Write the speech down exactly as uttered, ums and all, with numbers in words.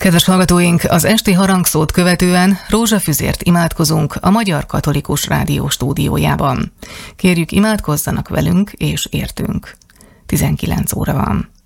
Kedves hallgatóink, az esti harangszót követően rózsafüzért imádkozunk a Magyar Katolikus Rádió stúdiójában. Kérjük, imádkozzanak velünk és értünk. tizenkilenc óra van.